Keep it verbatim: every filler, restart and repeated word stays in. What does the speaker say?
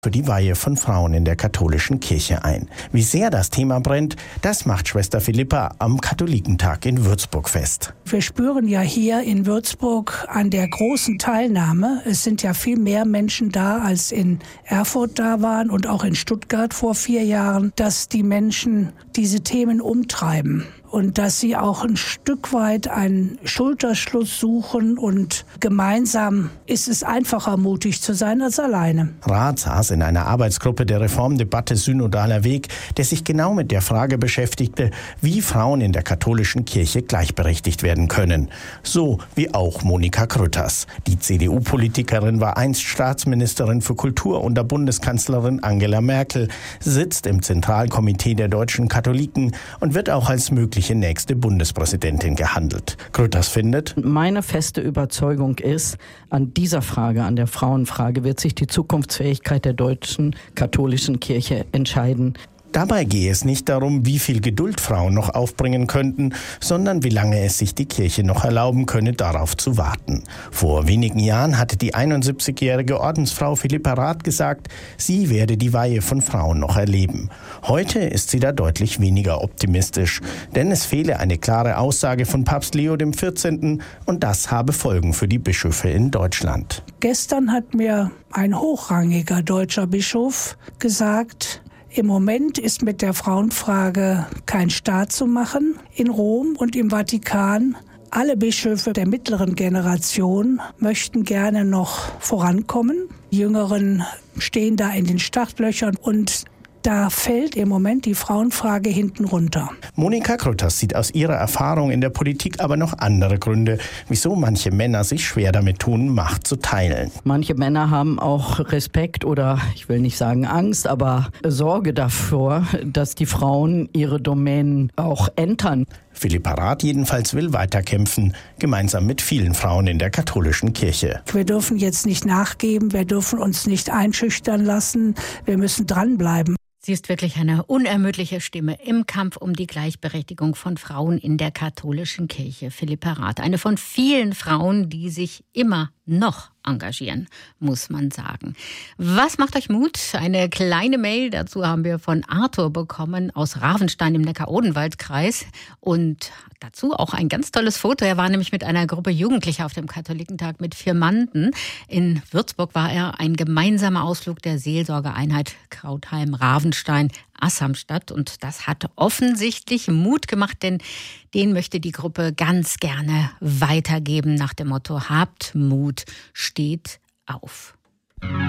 für die Weihe von Frauen in der katholischen Kirche ein. Wie sehr das Thema brennt, das macht Schwester Philippa am Katholikentag in Würzburg fest. Wir spüren ja hier in Würzburg an der großen Teilnahme, es sind ja viel mehr Menschen da, als in Erfurt da waren und auch in Stuttgart vor vier Jahren, dass die Menschen diese Themen umtreiben. Und dass sie auch ein Stück weit einen Schulterschluss suchen und gemeinsam ist es einfacher, mutig zu sein als alleine. Rath saß in einer Arbeitsgruppe der Reformdebatte Synodaler Weg, der sich genau mit der Frage beschäftigte, wie Frauen in der katholischen Kirche gleichberechtigt werden können. So wie auch Monika Grütters. Die C D U-Politikerin war einst Staatsministerin für Kultur unter Bundeskanzlerin Angela Merkel, sitzt im Zentralkomitee der deutschen Katholiken und wird auch als mögliche nächste Bundespräsidentin gehandelt. Grütters findet: Meine feste Überzeugung ist, an dieser Frage, an der Frauenfrage, wird sich die Zukunftsfähigkeit der deutschen katholischen Kirche entscheiden. Dabei gehe es nicht darum, wie viel Geduld Frauen noch aufbringen könnten, sondern wie lange es sich die Kirche noch erlauben könne, darauf zu warten. Vor wenigen Jahren hatte die einundsiebzigjährige Ordensfrau Philippa Rath gesagt, sie werde die Weihe von Frauen noch erleben. Heute ist sie da deutlich weniger optimistisch, denn es fehle eine klare Aussage von Papst Leo der vierzehnte. und das habe Folgen für die Bischöfe in Deutschland. Gestern hat mir ein hochrangiger deutscher Bischof gesagt, im Moment ist mit der Frauenfrage kein Staat zu machen. In Rom und im Vatikan, alle Bischöfe der mittleren Generation möchten gerne noch vorankommen. Die Jüngeren stehen da in den Startlöchern und da fällt im Moment die Frauenfrage hinten runter. Monika Grütters sieht aus ihrer Erfahrung in der Politik aber noch andere Gründe, wieso manche Männer sich schwer damit tun, Macht zu teilen. Manche Männer haben auch Respekt oder, ich will nicht sagen Angst, aber Sorge davor, dass die Frauen ihre Domänen auch entern. Philippa Rath jedenfalls will weiterkämpfen, gemeinsam mit vielen Frauen in der katholischen Kirche. Wir dürfen jetzt nicht nachgeben, wir dürfen uns nicht einschüchtern lassen, wir müssen dranbleiben. Sie ist wirklich eine unermüdliche Stimme im Kampf um die Gleichberechtigung von Frauen in der katholischen Kirche. Philippa Rath, eine von vielen Frauen, die sich immer noch engagieren, muss man sagen. Was macht euch Mut? Eine kleine Mail dazu haben wir von Arthur bekommen aus Ravenstein im Neckar-Odenwald-Kreis und dazu auch ein ganz tolles Foto. Er war nämlich mit einer Gruppe Jugendlicher auf dem Katholikentag mit Firmanten. In Würzburg war er ein gemeinsamer Ausflug der Seelsorgeeinheit Krautheim-Ravenstein Assamstadt und das hat offensichtlich Mut gemacht, denn den möchte die Gruppe ganz gerne weitergeben nach dem Motto: Habt Mut, steht auf.